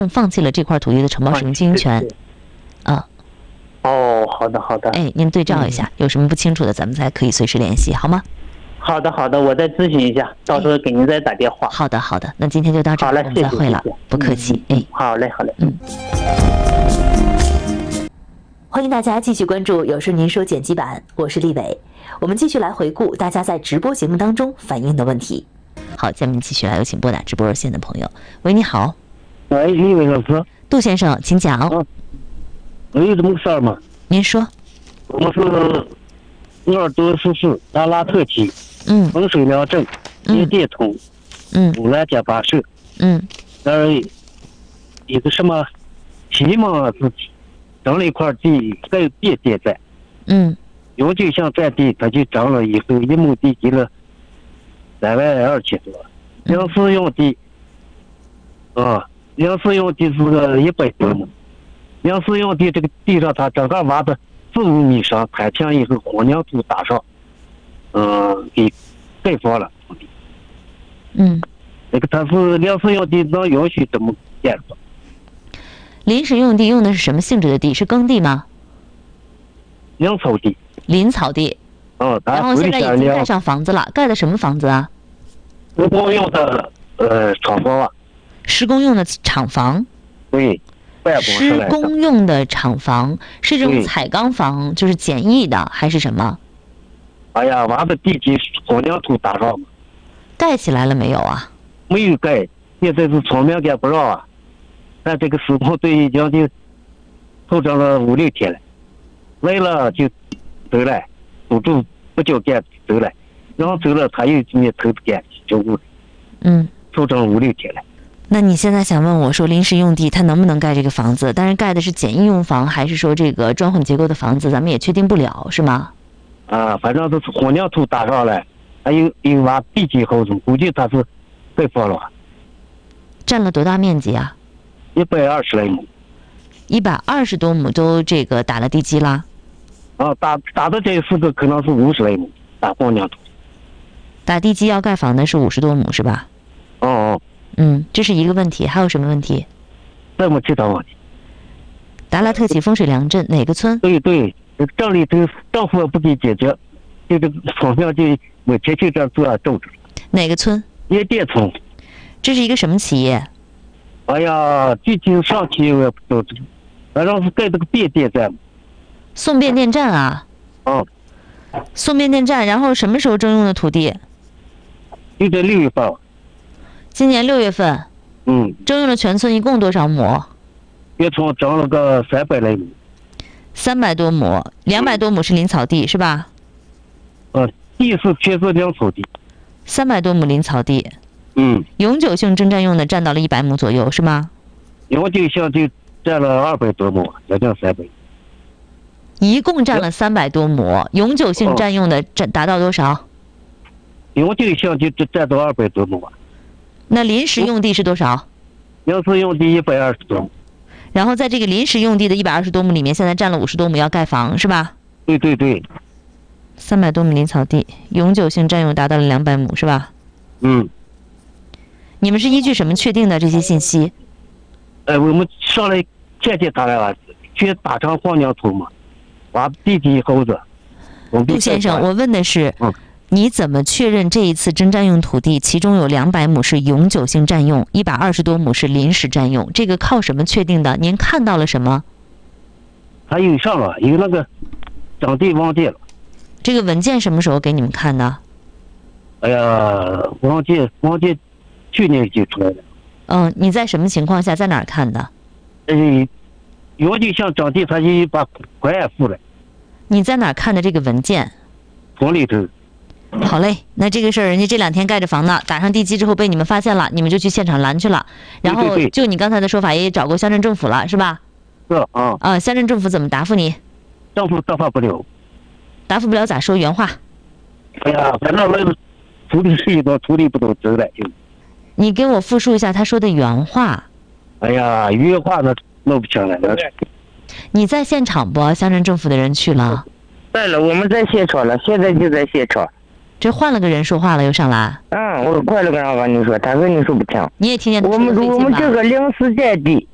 放弃了这块土地的承包使用经营权。啊。 哦，好的好的。 哎，您对照一下，有什么不清楚的，咱们才可以随时联系，好吗？ 好的好的，我再咨询一下，到时候给您再打电话。 好的好的，那今天就到这儿， 好嘞， 我们再会了， 谢谢不客气。哎， 好嘞好嘞。 欢迎大家继续关注有事您说剪辑版，我是立伟。我们继续来回顾大家在直播节目当中反映的问题。好，下面继续来有请拨打直播热线的朋友。喂，你好。 喂，立伟老师。 杜先生，请讲。 我有这么个事儿吗？ 您说。 我是5244达拉特区，风水寮镇，叶电通，五兰家巴社，一个什么皮嘛是整了一块地在别电站，永久性占地，他就整了以后1亩地给了32000多，临时用地，临时用地是个100多亩，临时用地这个地上他整个挖的4-5米深，摊平以后混凝土打上，给盖房了。那个他是临时用地能允许这么建吗？ 临时用地用的是什么性质的地？是耕地吗？ 林草地。 林草地。然后现在已经盖上房子了，盖的什么房子啊？ 施工用的厂房啊。 施工用的厂房。 对。 施工用的厂房是这种彩钢房，就是简易的还是什么？ 哎呀，挖的地基混凝土打上。 盖起来了没有啊？ 没有盖，现在是村民给不让啊。但这个施工队已经就头整了5-6天了，来了就走了，堵住不交干走了，然后走了他又今天头不干就误了。头整了5-6天了。 那你现在想问我说，临时用地它能不能盖这个房子？但是盖的是简易用房，还是说这个砖混结构的房子，咱们也确定不了，是吗？ 反正都是混凝土打上来，还有挖地基后头，估计他是盖房了。 占了多大面积啊 ？120来亩。 120多亩都这个打了地基啦？ 打的这4个可能是50来亩，打混凝土。 打地基要盖房的是50多亩是吧？这是一个问题，还有什么问题？ 再没其他问题。 达拉特旗风水良镇哪个村？ 对，镇里头政府不给解决，这个村民就每天就这样做种植。 哪个村？ 叶电村。 这是一个什么企业？ 哎呀，具体上期我也不知道，反正是盖这个变电站。 送变电站啊？送变电站，然后什么时候征用的土地？ 就在6月份。 今年6月份。征用了全村一共多少亩？ 全村征了个300来亩。 300多亩，200多亩是林草地是吧？ 地是全是林草地。 300多亩林草地。永久性征占用的占到了100亩左右是吗？ 永久性就占了200多亩，将近300。 一共占了300多亩，永久性占用的达到多少？ 永久性就占到200多亩啊。 那临时用地是多少？ 临时用地120多亩。 然后在这个临时用地的120多亩里面，现在占了50多亩要盖房是吧？ 对。 300多亩林草地，永久性占用达到了200亩是吧？你们是依据什么确定的这些信息？ 我们上来见他了，去打成混凝土嘛，挖地基后子。 杜先生，我问的是，你怎么确认这一次征占用土地，其中有200亩是永久性占用，120多亩是临时占用？这个靠什么确定的？您看到了什么？ 还有上了，有那个征地文件了。 这个文件什么时候给你们看的？ 哎呀，文件去年就出来了。 你在什么情况下在哪儿看的？ 永久性征地他就把款也付了。 你在哪儿看的这个文件？ 村里头。 好嘞，那这个事儿人家这2天盖着房呢，打上地基之后被你们发现了，你们就去现场拦去了，然后就你刚才的说法也找过乡镇政府了是吧？ 是乡镇政府怎么答复你？ 政府答复不了。 答复不了咋说？原话。 哎呀，反正那个土地是一个土地不都走了就。 你给我复述一下他说的原话。 哎呀，原话那弄不清了。 你在现场不？乡镇政府的人去了。 在了，我们在现场了，现在就在现场。 这换了个人说话了，又上来。 我换了个人跟你说，他跟你说不听。 你也听见我们这个临时占地，